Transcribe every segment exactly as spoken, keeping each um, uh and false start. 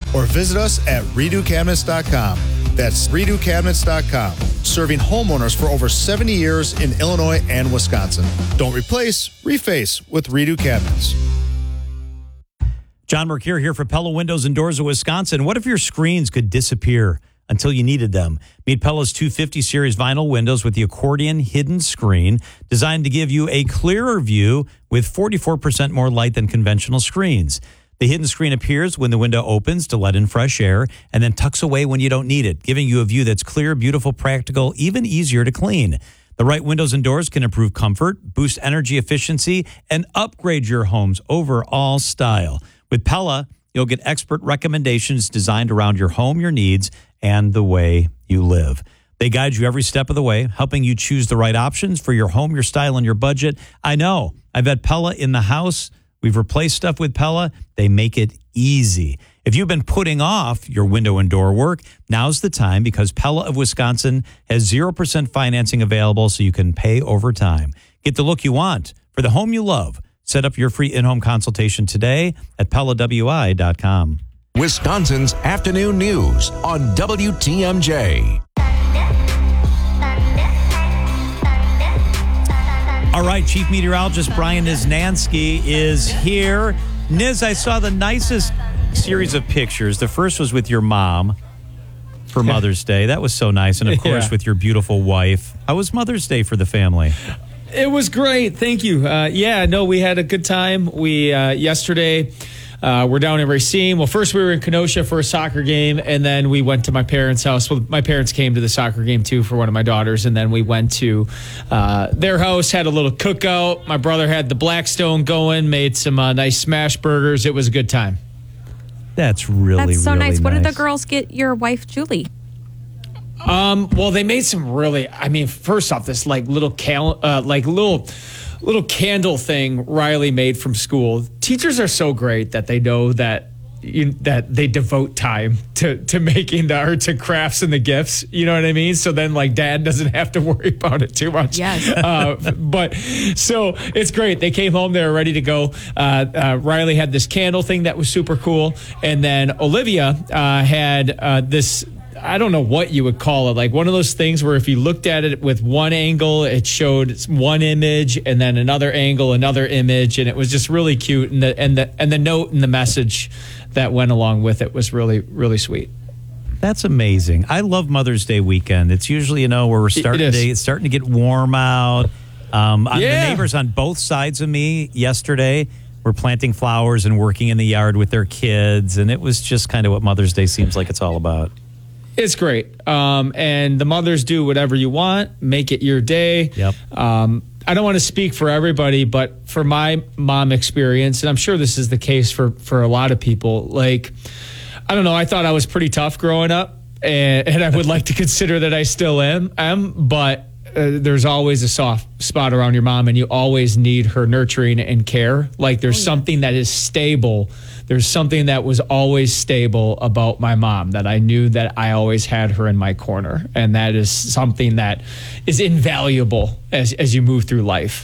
or visit us at redo cabinets dot com. That's redo cabinets dot com, serving homeowners for over seventy years in Illinois and Wisconsin. Don't replace, reface with Redo Cabinets. John Mercure here for Pella Windows and Doors of Wisconsin. What if your screens could disappear until you needed them? Meet Pella's two fifty series vinyl windows with the accordion hidden screen, designed to give you a clearer view with forty-four percent more light than conventional screens. The hidden screen appears when the window opens to let in fresh air and then tucks away when you don't need it, giving you a view that's clear, beautiful, practical, even easier to clean. The right windows and doors can improve comfort, boost energy efficiency, and upgrade your home's overall style. With Pella, you'll get expert recommendations designed around your home, your needs, and the way you live. They guide you every step of the way, helping you choose the right options for your home, your style, and your budget. I know. I've had Pella in the house. We've replaced stuff with Pella. They make it easy. If you've been putting off your window and door work, now's the time, because Pella of Wisconsin has zero percent financing available, so you can pay over time. Get the look you want for the home you love. Set up your free in-home consultation today at Pella W I dot com. Wisconsin's afternoon news on W T M J. All right, Chief Meteorologist Brian Niznansky is here. Niz, I saw the nicest series of pictures. The first was with your mom for Mother's Day. That was so nice. And, of course, Yeah. with your beautiful wife. How was Mother's Day for the family? It was great. Thank you. Uh, yeah, no, we had a good time. We, uh, yesterday, uh, we're down in Racine. Well, first we were in Kenosha for a soccer game, and then we went to my parents' house. Well, my parents came to the soccer game, too, for one of my daughters, and then we went to uh, their house, had a little cookout. My brother had the Blackstone going, made some uh, nice smash burgers. It was a good time. That's really, That's so really nice. What did nice. the girls get your wife, Julie? Um, well, they made some really, I mean, first off, this like little cal, uh, like little, little candle thing Riley made from school. Teachers are so great that they know that you, that they devote time to, to making the arts and crafts and the gifts. You know what I mean? So then like dad doesn't have to worry about it too much. Yes. Uh, but so it's great. They came home, they were ready to go. Uh, uh, Riley had this candle thing that was super cool. And then Olivia, uh, had, uh, this, I don't know what you would call it, like one of those things where if you looked at it with one angle, it showed one image, and then another angle, another image, and it was just really cute. And the and the and the note and the message that went along with it was really, really sweet. That's amazing. I love Mother's Day weekend. It's usually, you know, where we're starting It to, is. it's starting to get warm out. Um, on Yeah. The neighbors on both sides of me yesterday were planting flowers and working in the yard with their kids, and it was just kind of what Mother's Day seems like it's all about. It's great. Um, and the mothers do whatever you want, make it your day. Yep. Um, I don't want to speak for everybody, but for my mom experience, and I'm sure this is the case for, for a lot of people, like, I don't know, I thought I was pretty tough growing up, and, and I would like to consider that I still am, am but uh, there's always a soft spot around your mom, and you always need her nurturing and care. Like there's something that is stable. There's something that was always stable about my mom, that I knew that I always had her in my corner. And that is something that is invaluable as, as you move through life.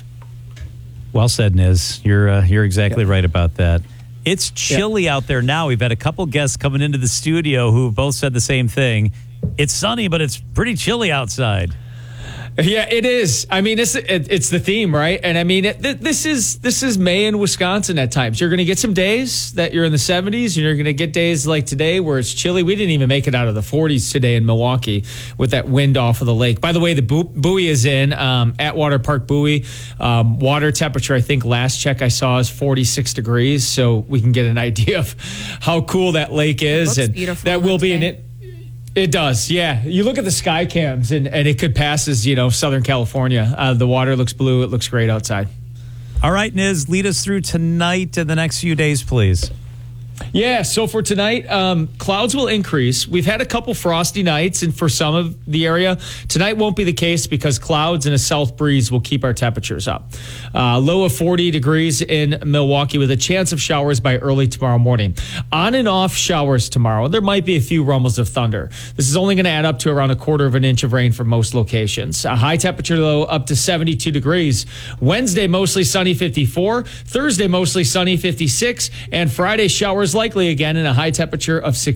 Well said, Niz. You're uh, you're exactly right about that. It's chilly Yep. out there now. We've had a couple guests coming into the studio who both said the same thing. It's sunny, but it's pretty chilly outside. Yeah, it is. I mean, it's it, it's the theme, right? And I mean, it, th- this is this is May in Wisconsin at times. You're going to get some days that you're in the seventies, and you're going to get days like today where it's chilly. We didn't even make it out of the forties today in Milwaukee with that wind off of the lake. By the way, the bu- buoy is in um, Atwater Park Buoy. Um, water temperature, I think last check I saw is forty-six degrees, so we can get an idea of how cool that lake is. looks And beautiful that will be in today. it. It does, yeah. You look at the sky cams, and, and it could pass as, you know, Southern California. Uh, the water looks blue. It looks great outside. All right, Niz, lead us through tonight and the next few days, please. Yeah, so for tonight, um, clouds will increase. We've had a couple frosty nights, and for some of the area, tonight won't be the case because clouds and a south breeze will keep our temperatures up. Uh, low of forty degrees in Milwaukee with a chance of showers by early tomorrow morning. On and off showers tomorrow. There might be a few rumbles of thunder. This is only going to add up to around a quarter of an inch of rain for most locations. A high temperature low up to seventy-two degrees. Wednesday, mostly sunny, fifty-four. Thursday, mostly sunny, fifty-six. And Friday, showers likely again in a high temperature of sixty.